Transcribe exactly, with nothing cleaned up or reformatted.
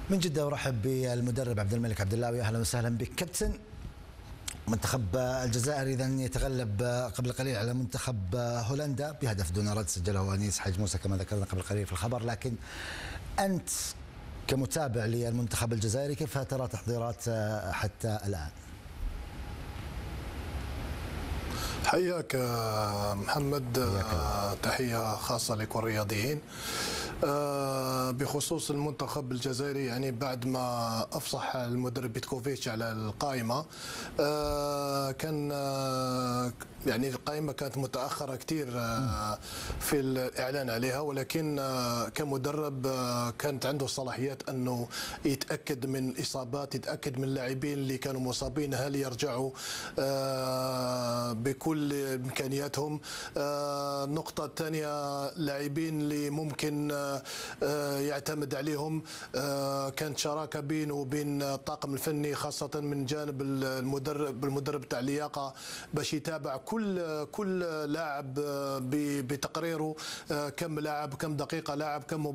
من جدة ارحب بالمدرب عبد الملك عبدلاوي. اهلا وسهلا بك كابتن. منتخب الجزائر اذا يتغلب قبل قليل على منتخب هولندا بهدف دون رد سجله انيس حاج موسى كما ذكرنا قبل قليل في الخبر، لكن انت كمتابع للمنتخب الجزائري كيف ترى تحضيرات حتى الان؟ حياك محمد، تحية خاصة لكل الرياضيين. بخصوص المنتخب الجزائري، يعني بعد ما افصح المدرب بيتكوفيتش على القائمة، كان يعني القائمة كانت متأخرة كثير في الإعلان عليها، ولكن كمدرب كانت عنده صلاحيات أنه يتأكد من الإصابات، يتأكد من اللاعبين اللي كانوا مصابين هل يرجعوا بكل إمكانياتهم. النقطة الثانية، لاعبين اللي ممكن يعتمد عليهم، كانت شراكة بينه وبين الطاقم الفني، خاصة من جانب المدرب المدرب تاع اللياقة، باش يتابع كل كل لاعب بتقريره، كم لاعب، كم دقيقة لاعب، كم